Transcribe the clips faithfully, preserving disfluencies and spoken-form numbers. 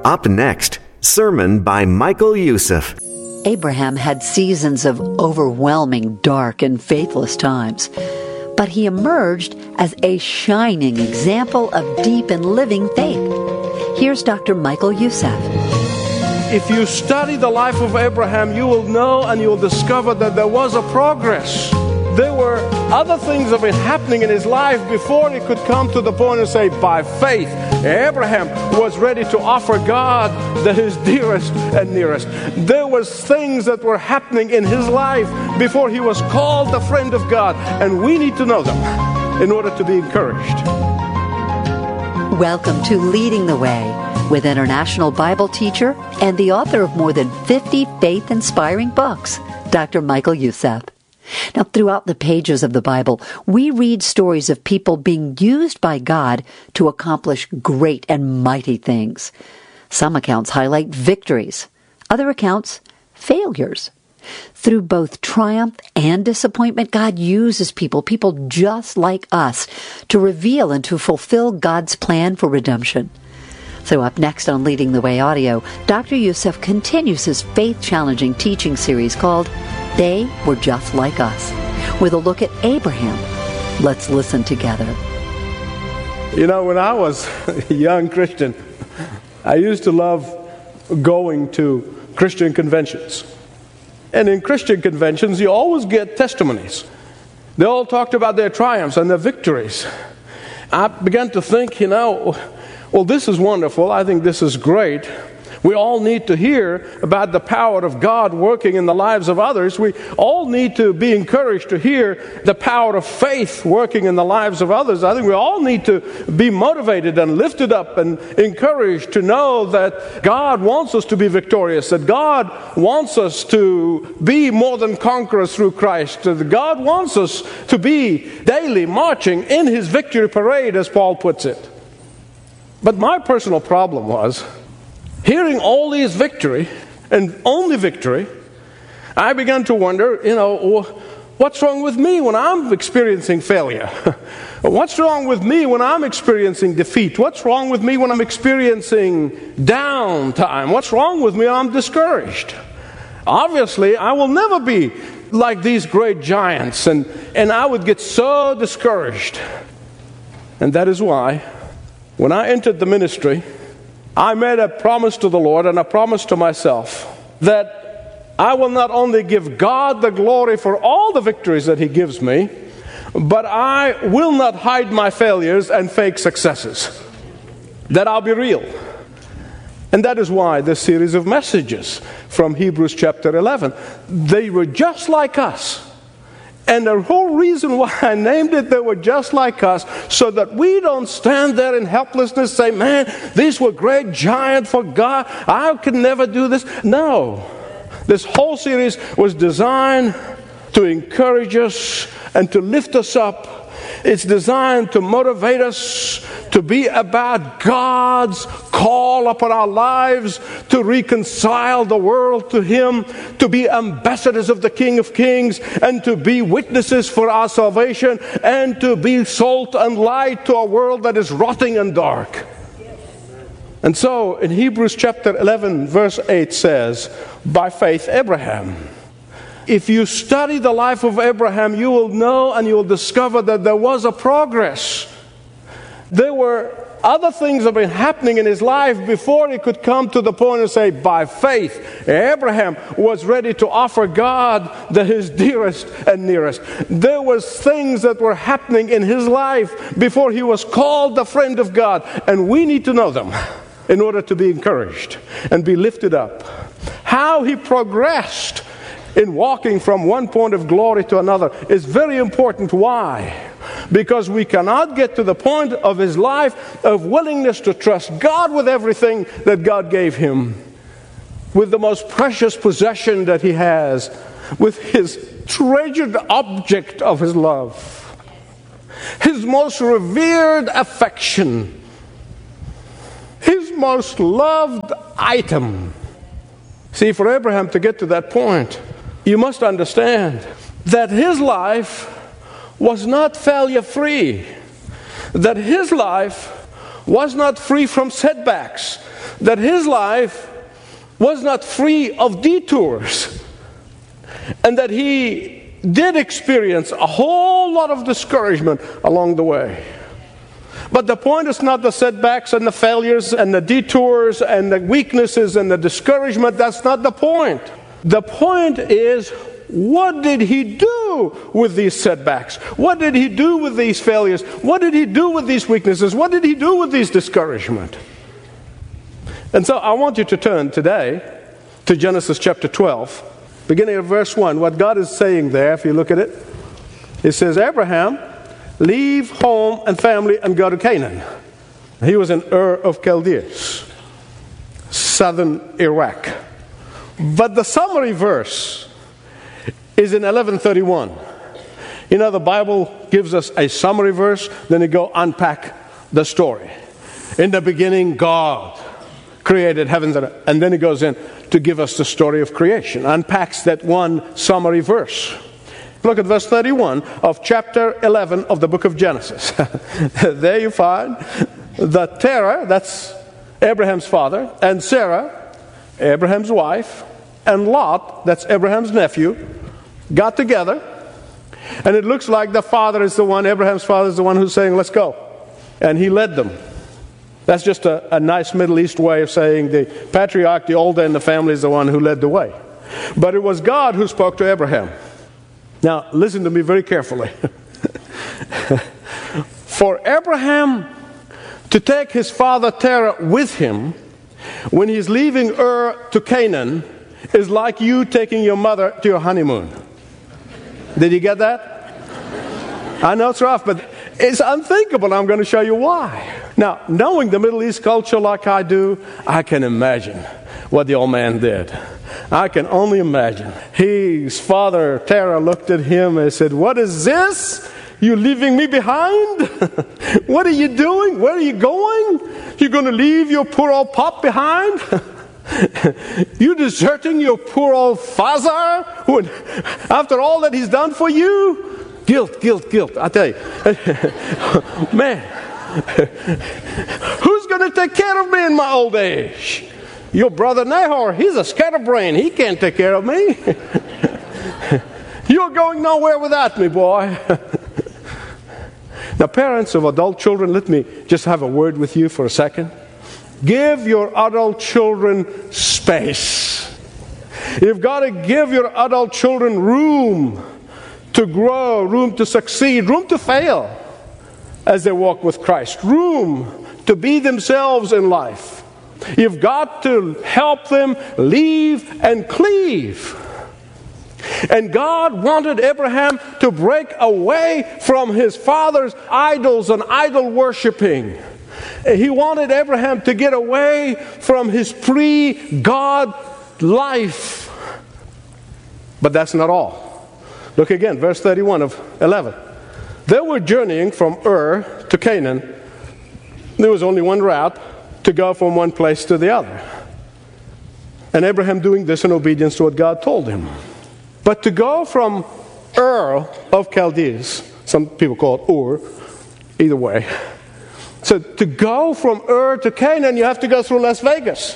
Up next, sermon by Michael Youssef. Abraham had seasons of overwhelming, dark, and faithless times, but he emerged as a shining example of deep and living faith. Here's Doctor Michael Youssef. If you study the life of Abraham, you will know and you will discover that there was a progress. There were other things that were happening in his life before he could come to the point and say, by faith, Abraham was ready to offer God the, his dearest and nearest. There was things that were happening in his life before he was called the friend of God. And we need to know them in order to be encouraged. Welcome to Leading the Way with international Bible teacher and the author of more than fifty faith-inspiring books, Doctor Michael Youssef. Now, throughout the pages of the Bible, we read stories of people being used by God to accomplish great and mighty things. Some accounts highlight victories, other accounts, failures. Through both triumph and disappointment, God uses people, people just like us, to reveal and to fulfill God's plan for redemption. So up next on Leading the Way Audio, Doctor Youssef continues his faith-challenging teaching series called They Were Just Like Us, with a look at Abraham. Let's listen together. You know, when I was a young Christian, I used to love going to Christian conventions. And in Christian conventions, you always get testimonies. They all talked about their triumphs and their victories. I began to think, you know, well, this is wonderful. I think this is great. We all need to hear about the power of God working in the lives of others. We all need to be encouraged to hear the power of faith working in the lives of others. I think we all need to be motivated and lifted up and encouraged to know that God wants us to be victorious, that God wants us to be more than conquerors through Christ, that God wants us to be daily marching in His victory parade, as Paul puts it. But my personal problem was, hearing all these victory, and only victory, I began to wonder, you know, what's wrong with me when I'm experiencing failure? What's wrong with me when I'm experiencing defeat? What's wrong with me when I'm experiencing downtime? What's wrong with me when I'm discouraged? Obviously, I will never be like these great giants, and, and I would get so discouraged. And that is why, when I entered the ministry, I made a promise to the Lord and a promise to myself that I will not only give God the glory for all the victories that He gives me, but I will not hide my failures and fake successes. That I'll be real. And that is why this series of messages from Hebrews chapter eleven, they were just like us. And the whole reason why I named it, they were just like us, so that we don't stand there in helplessness, say, man, these were great giants for God. I could never do this. No. This whole series was designed to encourage us and to lift us up. It's designed to motivate us to be about God's call upon our lives, to reconcile the world to Him, to be ambassadors of the King of Kings, and to be witnesses for our salvation, and to be salt and light to a world that is rotting and dark. And so, in Hebrews chapter eleven, verse eight says, by faith Abraham. If you study the life of Abraham, you will know and you will discover that there was a progress. There were other things that have been happening in his life before he could come to the point and say, by faith, Abraham was ready to offer God the, his dearest and nearest. There was things that were happening in his life before he was called the friend of God. And we need to know them in order to be encouraged and be lifted up. How he progressed in walking from one point of glory to another is very important. Why? Because we cannot get to the point of his life of willingness to trust God with everything that God gave him, with the most precious possession that he has, with his treasured object of his love, his most revered affection, his most loved item. See, for Abraham to get to that point, you must understand that his life was not failure-free, that his life was not free from setbacks, that his life was not free of detours, and that he did experience a whole lot of discouragement along the way. But the point is not the setbacks and the failures and the detours and the weaknesses and the discouragement. That's not the point. The point is, what did he do with these setbacks? What did he do with these failures? What did he do with these weaknesses? What did he do with these discouragement? And so I want you to turn today to Genesis chapter twelve, beginning at verse one. What God is saying there, if you look at it, it says, Abraham, leave home and family and go to Canaan. He was in Ur of Chaldees, southern Iraq. But the summary verse is in eleven thirty-one. You know, the Bible gives us a summary verse, then you go unpack the story. In the beginning, God created heavens and earth. And then he goes in to give us the story of creation. Unpacks that one summary verse. Look at verse thirty-one of chapter eleven of the book of Genesis. There you find that Terah, that's Abraham's father, and Sarah, Abraham's wife, and Lot, that's Abraham's nephew, got together. And it looks like the father is the one, Abraham's father is the one who's saying, let's go. And he led them. That's just a, a nice Middle East way of saying the patriarch, the older in the family, is the one who led the way. But it was God who spoke to Abraham. Now, listen to me very carefully. For Abraham to take his father Terah with him when he's leaving Ur to Canaan is like you taking your mother to your honeymoon. Did you get that? I know it's rough, but it's unthinkable. I'm going to show you why. Now, knowing the Middle East culture like I do, I can imagine what the old man did. I can only imagine. His father, Terah, looked at him and said, what is this? You leaving me behind? What are you doing? Where are you going? You're going to leave your poor old pop behind? You deserting your poor old father? When, after all that he's done for you? Guilt, guilt, guilt. I tell you. Man, who's going to take care of me in my old age? Your brother Nahor, he's a scatterbrain. He can't take care of me. You're going nowhere without me, boy. Now, parents of adult children, let me just have a word with you for a second. Give your adult children space. You've got to give your adult children room to grow, room to succeed, room to fail as they walk with Christ, room to be themselves in life. You've got to help them leave and cleave. And God wanted Abraham to break away from his father's idols and idol worshiping. He wanted Abraham to get away from his pre-God life. But that's not all. Look again, verse thirty-one of eleven. They were journeying from Ur to Canaan. There was only one route to go from one place to the other. And Abraham doing this in obedience to what God told him. But to go from Ur of Chaldees, some people call it Ur, either way. So to go from Ur to Canaan, you have to go through Las Vegas.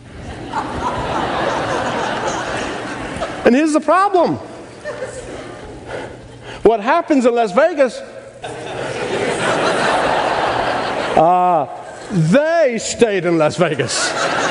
And here's the problem. What happens in Las Vegas, uh, they stayed in Las Vegas.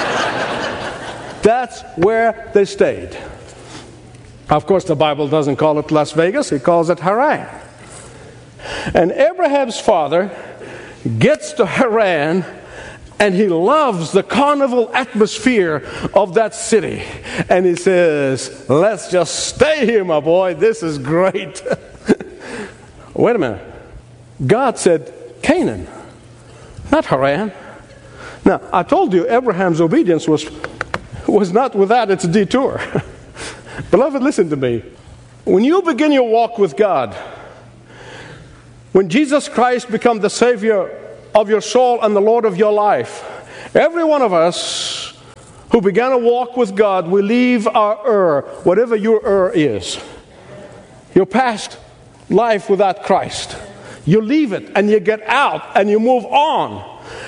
That's where they stayed. Of course, the Bible doesn't call it Las Vegas, it calls it Haran. And Abraham's father gets to Haran, and he loves the carnival atmosphere of that city. And he says, let's just stay here, my boy, this is great. Wait a minute. God said Canaan, not Haran. Now, I told you Abraham's obedience was, was not without its detour. Beloved, listen to me. When you begin your walk with God, when Jesus Christ becomes the Savior of your soul and the Lord of your life, every one of us who began a walk with God will leave our Ur, whatever your Ur is, your past life without Christ. You leave it and you get out and you move on.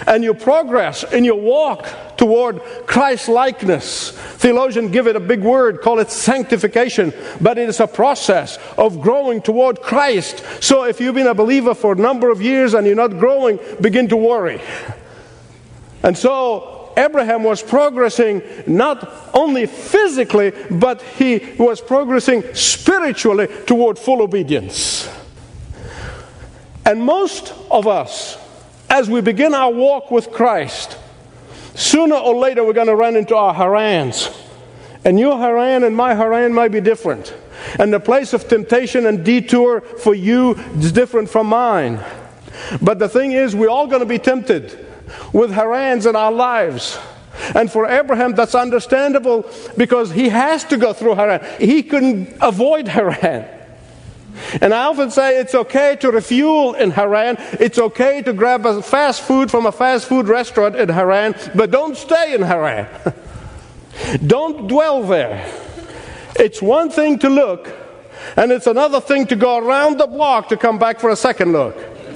and you progress in your walk toward Christ-likeness. Theologians give it a big word, call it sanctification, but it is a process of growing toward Christ. So if you've been a believer for a number of years and you're not growing, begin to worry. And so Abraham was progressing not only physically, but he was progressing spiritually toward full obedience. And most of us, as we begin our walk with Christ, sooner or later we're going to run into our Harans. And your Haran and my Haran might be different. And the place of temptation and detour for you is different from mine. But the thing is, we're all going to be tempted with Harans in our lives. And for Abraham, that's understandable because he has to go through Haran. He couldn't avoid Haran. And I often say it's okay to refuel in Haran. It's okay to grab a fast food from a fast food restaurant in Haran, but don't stay in Haran. Don't dwell there. It's one thing to look, and it's another thing to go around the block to come back for a second look.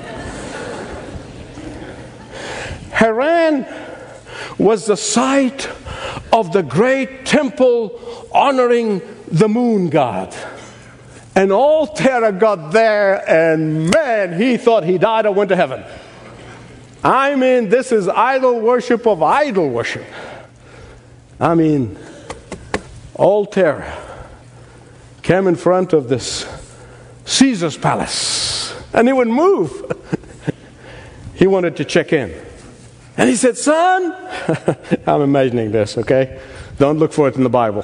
Haran was the site of the great temple honoring the moon god. And all Terah got there, and man, he thought he died or went to heaven. I mean, this is idol worship of idol worship. I mean, all Terah came in front of this Caesar's palace, and he wouldn't move. He wanted to check in. And he said, son, I'm imagining this, okay? Don't look for it in the Bible.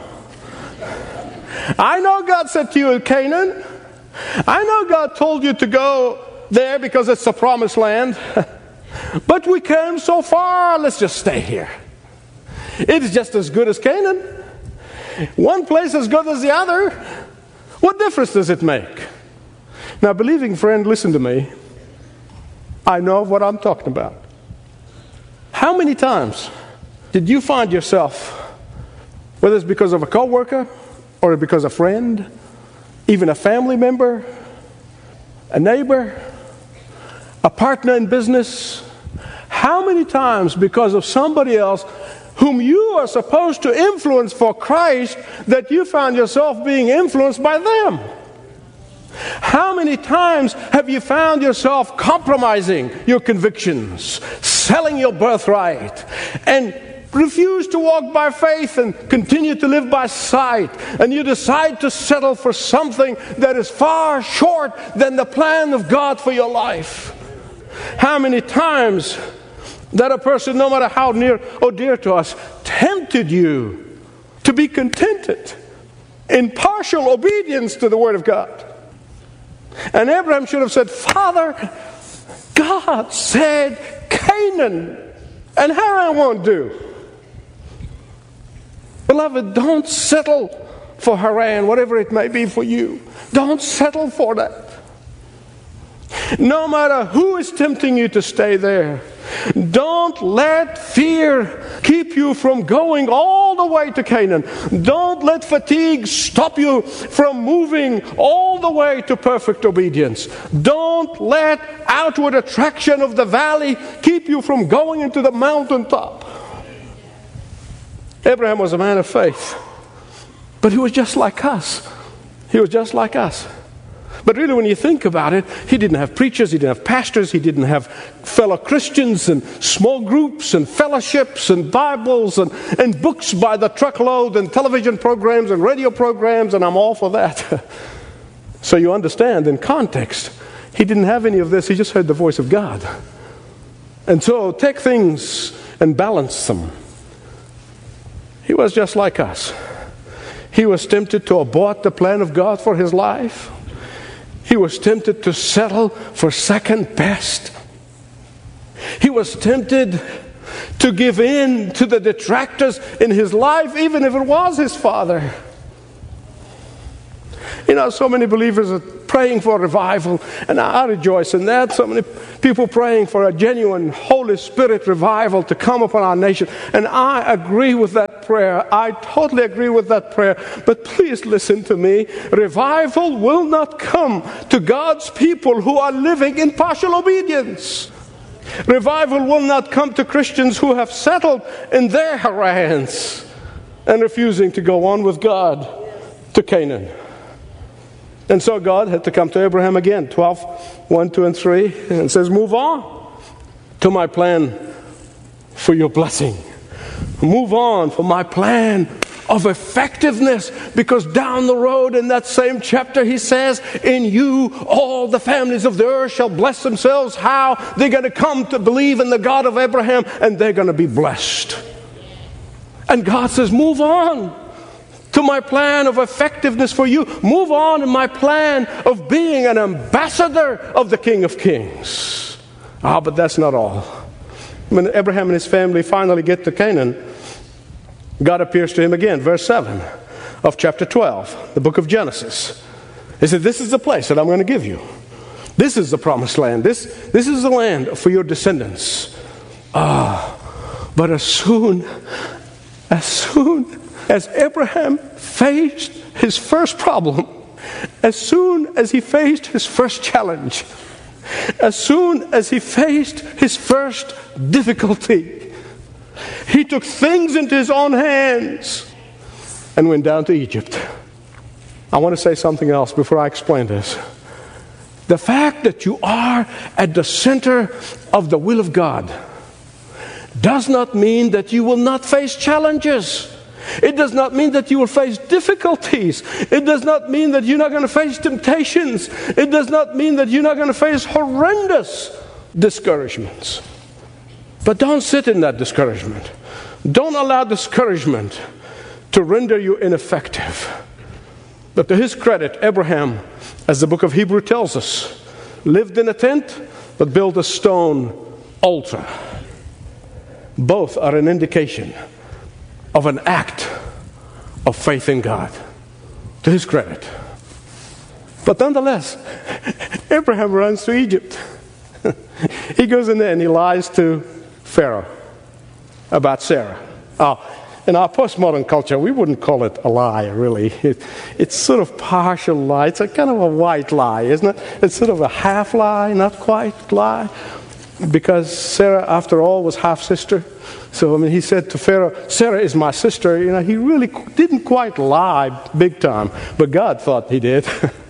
I know God said to you in Canaan. I know God told you to go there because it's the promised land. But we came so far, let's just stay here. It is just as good as Canaan. One place as good as the other. What difference does it make? Now, believing friend, listen to me. I know what I'm talking about. How many times did you find yourself, whether it's because of a coworker, or because a friend, even a family member, a neighbor, a partner in business, how many times because of somebody else whom you are supposed to influence for Christ that you found yourself being influenced by them? How many times have you found yourself compromising your convictions, selling your birthright, and refuse to walk by faith and continue to live by sight, and you decide to settle for something that is far short than the plan of God for your life? How many times that a person, no matter how near or dear to us, tempted you to be contented in partial obedience to the Word of God? And Abraham should have said, Father, God said Canaan, and Haran won't do. Beloved, don't settle for Haran, whatever it may be for you. Don't settle for that. No matter who is tempting you to stay there, don't let fear keep you from going all the way to Canaan. Don't let fatigue stop you from moving all the way to perfect obedience. Don't let outward attraction of the valley keep you from going into the mountaintop. Abraham was a man of faith, but he was just like us. He was just like us. But really, when you think about it, he didn't have preachers, he didn't have pastors, he didn't have fellow Christians and small groups and fellowships and Bibles and, and books by the truckload and television programs and radio programs, and I'm all for that. So you understand, in context, he didn't have any of this, he just heard the voice of God. And so take things and balance them. He was just like us. He was tempted to abort the plan of God for his life. He was tempted to settle for second best. He was tempted to give in to the detractors in his life, even if it was his father. You know, so many believers are praying for revival, and I rejoice in that. So many people praying for a genuine Holy Spirit revival to come upon our nation, and I agree with that prayer. I totally agree with that prayer. But please listen to me. Revival will not come to God's people who are living in partial obedience. Revival will not come to Christians who have settled in their Harans and refusing to go on with God to Canaan. And so God had to come to Abraham again, twelve, one, two, and three, and says, move on to my plan for your blessing. Move on for my plan of effectiveness, because down the road in that same chapter he says, in you all the families of the earth shall bless themselves. How? They're going to come to believe in the God of Abraham, and they're going to be blessed. And God says, move on to my plan of effectiveness for you. Move on in my plan of being an ambassador of the King of Kings. Ah, but that's not all. When Abraham and his family finally get to Canaan, God appears to him again. Verse seven of chapter twelve, the book of Genesis. He said, this is the place that I'm going to give you. This is the promised land. This, this is the land for your descendants. Ah, but as soon, as soon as Abraham faced his first problem, as soon as he faced his first challenge, as soon as he faced his first difficulty, he took things into his own hands and went down to Egypt. I want to say something else before I explain this. The fact that you are at the center of the will of God does not mean that you will not face challenges. It does not mean that you will face difficulties. It does not mean that you're not going to face temptations. It does not mean that you're not going to face horrendous discouragements. But don't sit in that discouragement. Don't allow discouragement to render you ineffective. But to his credit, Abraham, as the book of Hebrews tells us, lived in a tent but built a stone altar. Both are an indication of an act of faith in God, to his credit. But nonetheless, Abraham runs to Egypt. He goes in there and he lies to Pharaoh about Sarah. Oh, in our postmodern culture, we wouldn't call it a lie, really. It, it's sort of partial lie. It's a kind of a white lie, isn't it? It's sort of a half lie, not quite lie. Because Sarah, after all, was half-sister. So, I mean, he said to Pharaoh, Sarah is my sister. You know, he really didn't quite lie big time, but God thought he did.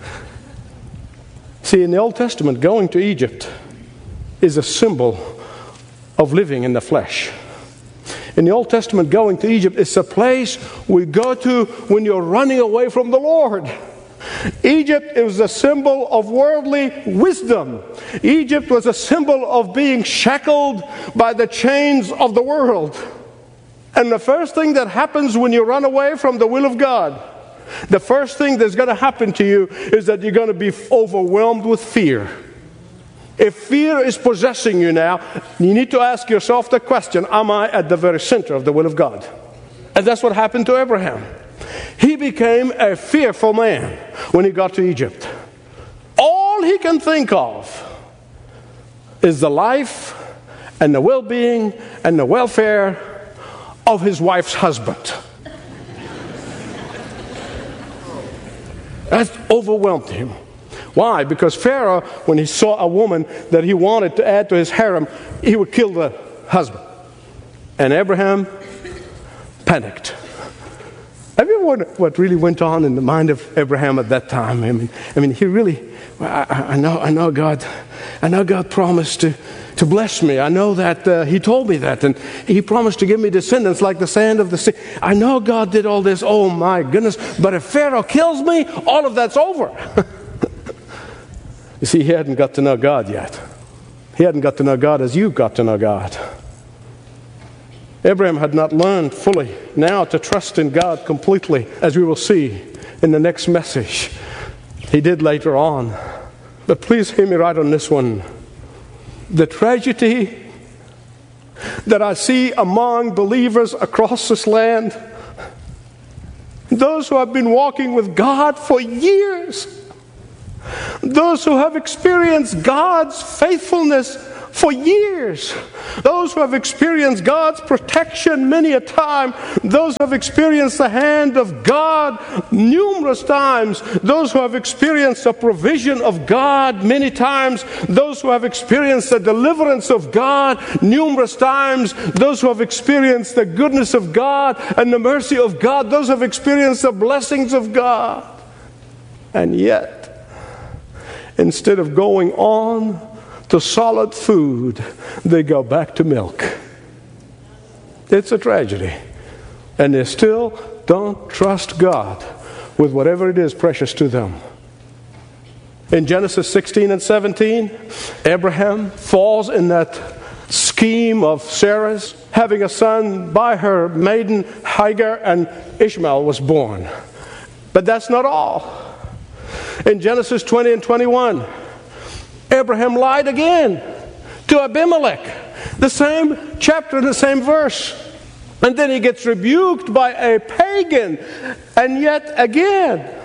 See, in the Old Testament, going to Egypt is a symbol of living in the flesh. In the Old Testament, going to Egypt is a place we go to when you're running away from the Lord. Egypt is a symbol of worldly wisdom. Egypt was a symbol of being shackled by the chains of the world. And the first thing that happens when you run away from the will of God, the first thing that's going to happen to you is that you're going to be overwhelmed with fear. If fear is possessing you now, you need to ask yourself the question, am I at the very center of the will of God? And that's what happened to Abraham. He became a fearful man when he got to Egypt. All he can think of is the life and the well-being and the welfare of his wife's husband. That overwhelmed him. Why? Because Pharaoh, when he saw a woman that he wanted to add to his harem, he would kill the husband. And Abraham panicked. Have you ever wondered what really went on in the mind of Abraham at that time? I mean, I mean, he really, I, I know, I know God, I know God promised to, to bless me. I know that uh, He told me that, and He promised to give me descendants like the sand of the sea. I know God did all this. Oh my goodness! But if Pharaoh kills me, all of that's over. You see, he hadn't got to know God yet. He hadn't got to know God as you got to know God. Abraham had not learned fully now to trust in God completely, as we will see in the next message. He did later on. But please hear me right on this one. The tragedy that I see among believers across this land, those who have been walking with God for years, those who have experienced God's faithfulness for years. Those who have experienced God's protection many a time. Those who have experienced the hand of God numerous times. Those who have experienced the provision of God many times. Those who have experienced the deliverance of God numerous times. Those who have experienced the goodness of God and the mercy of God. Those who have experienced the blessings of God. And yet, instead of going on to solid food, they go back to milk. It's a tragedy. And they still don't trust God with whatever it is precious to them. In Genesis sixteen and seventeen, Abraham falls in that scheme of Sarah's, having a son by her maiden Hagar, and Ishmael was born. But that's not all. In Genesis twenty and twenty-one, Abraham lied again to Abimelech. The same chapter, the same verse. And then he gets rebuked by a pagan. And yet again.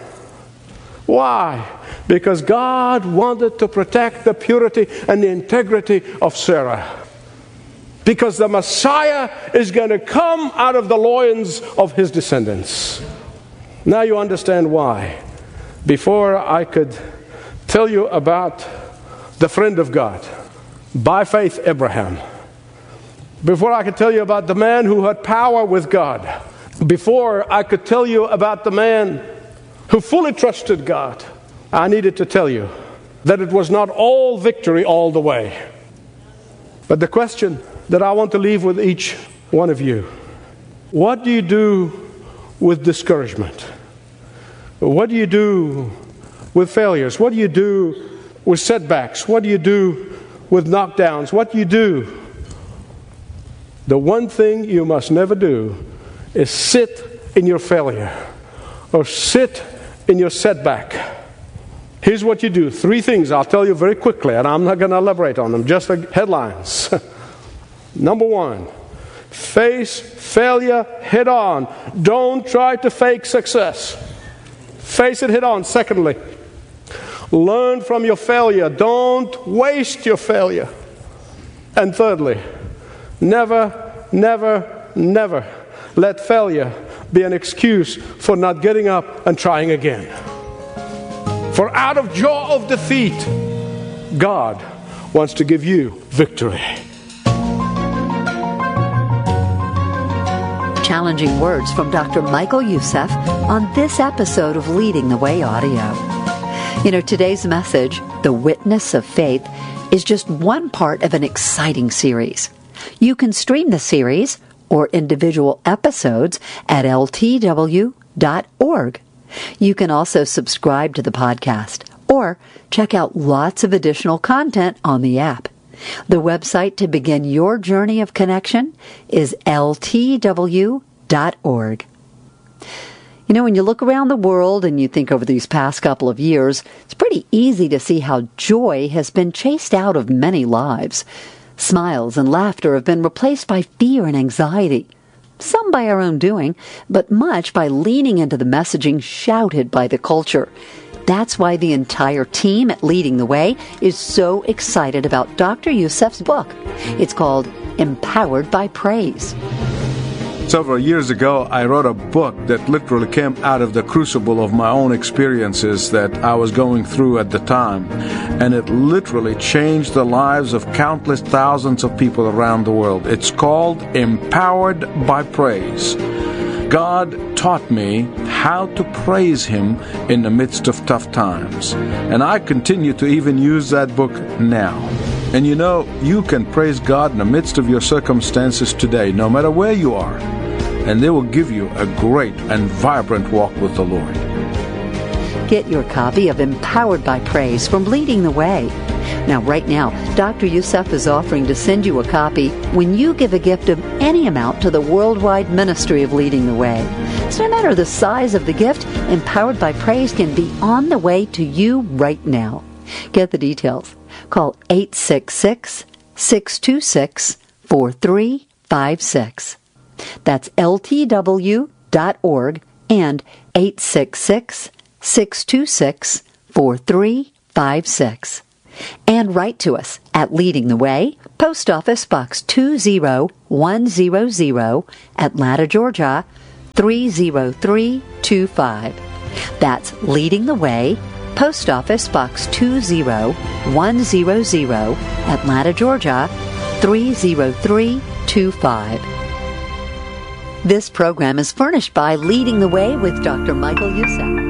Why? Because God wanted to protect the purity and the integrity of Sarah. Because the Messiah is going to come out of the loins of his descendants. Now you understand why. Before I could tell you about the friend of God, by faith Abraham, before I could tell you about the man who had power with God, before I could tell you about the man who fully trusted God, I needed to tell you that it was not all victory all the way. But the question that I want to leave with each one of you, what do you do with discouragement? What do you do with failures? What do you do with setbacks? What do you do with knockdowns? What do you do? The one thing you must never do is sit in your failure or sit in your setback. Here's what you do. Three things I'll tell you very quickly, and I'm not going to elaborate on them, just the headlines. Number one, face failure head on. Don't try to fake success. Face it head on. Secondly, learn from your failure. Don't waste your failure. And thirdly, never, never, never let failure be an excuse for not getting up and trying again. For out of jaw of defeat, God wants to give you victory. Challenging words from Doctor Michael Youssef on this episode of Leading the Way Audio. You know, today's message, The Witness of Faith, is just one part of an exciting series. You can stream the series or individual episodes at L T W dot org. You can also subscribe to the podcast or check out lots of additional content on the app. The website to begin your journey of connection is L T W dot org. You know, when you look around the world and you think over these past couple of years, it's pretty easy to see how joy has been chased out of many lives. Smiles and laughter have been replaced by fear and anxiety. Some by our own doing, but much by leaning into the messaging shouted by the culture. That's why the entire team at Leading the Way is so excited about Doctor Youssef's book. It's called Empowered by Praise. Several years ago, I wrote a book that literally came out of the crucible of my own experiences that I was going through at the time. And it literally changed the lives of countless thousands of people around the world. It's called Empowered by Praise. God taught me how to praise Him in the midst of tough times. And I continue to even use that book now. And you know, you can praise God in the midst of your circumstances today, no matter where you are. And they will give you a great and vibrant walk with the Lord. Get your copy of Empowered by Praise from Leading the Way. Now, right now, Doctor Youssef is offering to send you a copy when you give a gift of any amount to the worldwide ministry of Leading the Way. So no matter the size of the gift, Empowered by Praise can be on the way to you right now. Get the details. Call eight six six, six two six, four three five six. That's L T W dot org and eight six six, six two six, four three five six. And write to us at Leading the Way, Post Office Box two zero one zero zero, Atlanta, Georgia, three zero three two five. That's Leading the Way, Post Office Box two zero one zero zero, Atlanta, Georgia, three zero three two five. This program is furnished by Leading the Way with Doctor Michael Youssef.